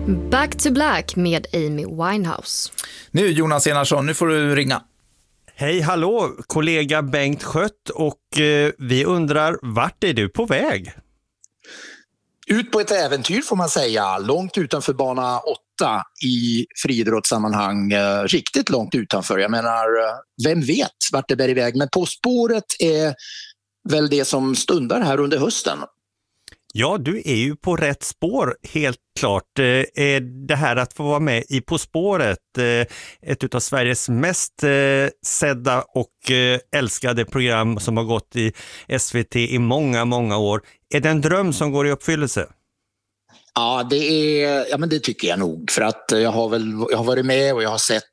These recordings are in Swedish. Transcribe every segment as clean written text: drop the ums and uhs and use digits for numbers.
Back to Black med Amy Winehouse. Nu Jonas Enarsson, nu får du ringa. Hej, hallå, kollega Bengt Schött, och vi undrar, vart är du på väg? Ut på ett äventyr får man säga, långt utanför bana 8 i friidrottssammanhang, riktigt långt utanför. Jag menar, vem vet vart det bär iväg, men På spåret är väl det som stundar här under hösten. Ja, du är ju på rätt spår, helt klart. Det här att få vara med i På spåret, ett av Sveriges mest sedda och älskade program som har gått i SVT i många, många år. Är det en dröm som går i uppfyllelse? Ja, men det tycker jag nog. För att jag har varit med och jag har sett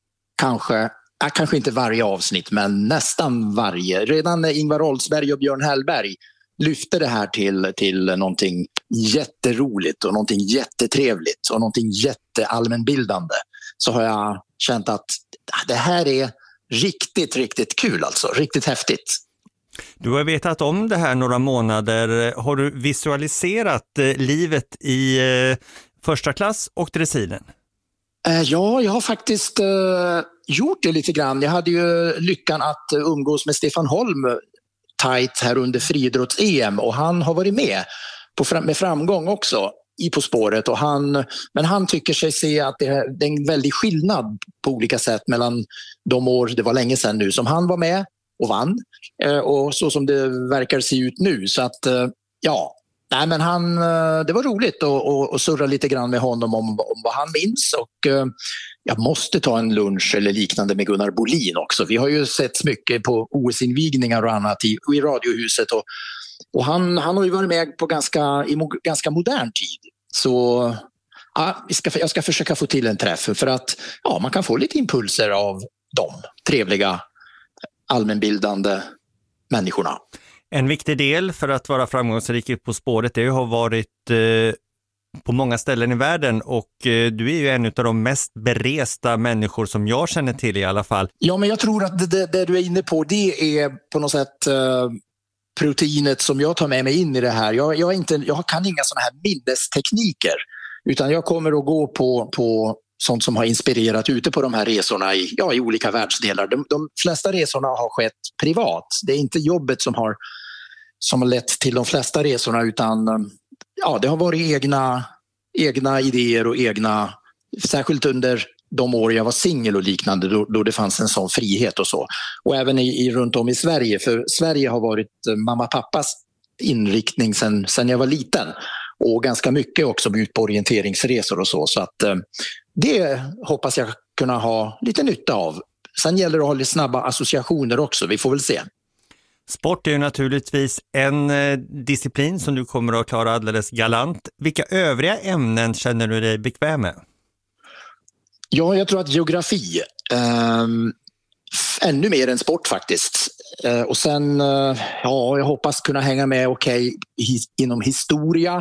kanske inte varje avsnitt, men nästan varje. Redan när Ingvar Oldsberg och Björn Hellberg lyfte det här till någonting jätteroligt och någonting jättetrevligt och någonting jätteallmänbildande, så har jag känt att det här är riktigt, riktigt kul, alltså riktigt häftigt. Du har vetat om det här några månader. Har du visualiserat livet i första klass och dressiren? Ja, jag har faktiskt gjort det lite grann. Jag hade ju lyckan att umgås med Stefan Holm tajt här under friidrotts-EM, och han har varit med med framgång också i På spåret, men han tycker sig se att det är en väldig skillnad på olika sätt mellan de år, det var länge sedan nu, som han var med och vann, och så som det verkar se ut nu. Så att men det var roligt att surra lite grann med honom om vad han minns, och jag måste ta en lunch eller liknande med Gunnar Bolin också. Vi har ju sett mycket på OS-invigningar och annat i Radiohuset, och han har ju varit med på ganska modern tid. Så jag ska försöka få till en träff, för att man kan få lite impulser av de trevliga allmänbildande människorna. En viktig del för att vara framgångsrik På spåret, det har varit på många ställen i världen, och du är ju en av de mest beresta människor som jag känner till i alla fall. Ja, men jag tror att det du är inne på, det är på något sätt proteinet som jag tar med mig in i det här. Jag kan inga såna här minnestekniker, utan jag kommer att gå på sånt som har inspirerat ute på de här resorna i olika världsdelar. De flesta resorna har skett privat. Det är inte jobbet som har lett till de flesta resorna, utan det har varit egna idéer och särskilt under de år jag var singel och liknande, då det fanns en sån frihet och så. Och även runt om i Sverige, för Sverige har varit mamma och pappas inriktning sen jag var liten, och ganska mycket också ut på orienteringsresor och så att det hoppas jag kunna ha lite nytta av. Sen gäller det att ha lite snabba associationer också, vi får väl se. Sport är ju naturligtvis en disciplin som du kommer att klara alldeles galant. Vilka övriga ämnen känner du dig bekväm med? Ja, jag tror att geografi, ännu mer än sport faktiskt. Och sen, jag hoppas kunna hänga med inom historia.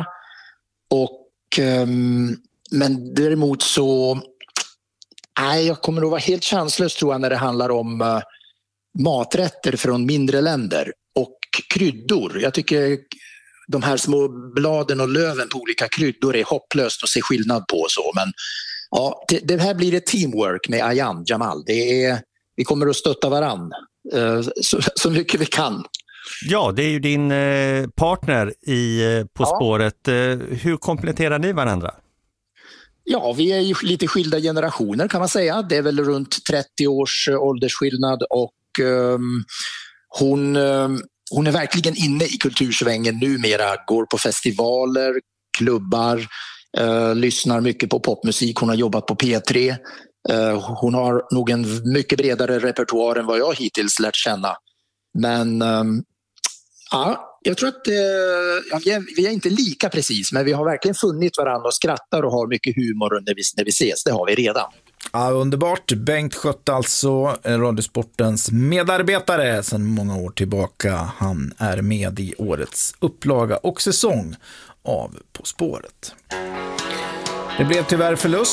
Men däremot så, jag kommer att vara helt chanslös tror jag när det handlar om maträtter från mindre länder och kryddor. Jag tycker de här små bladen och löven på olika kryddor är hopplöst att se skillnad på så. Men det här blir ett teamwork med Ayan Jamal. Vi kommer att stötta varann så mycket vi kan. Ja, det är ju din partner i På spåret. Hur kompletterar ni varandra? Ja, vi är ju lite skilda generationer kan man säga. Det är väl runt 30 års åldersskillnad, och hon är verkligen inne i kultursvängen numera. Går på festivaler, klubbar, lyssnar mycket på popmusik. Hon har jobbat på P3. Hon har nog en mycket bredare repertoar än vad jag hittills lärt känna. Men jag tror att vi är inte lika precis, men vi har verkligen funnit varandra och skrattar och har mycket humor när vi ses. Det har vi redan. Ja, underbart. Bengt Schött, alltså Radiosportens medarbetare sedan många år tillbaka. Han är med i årets upplaga och säsong av På spåret. Det blev tyvärr förlust.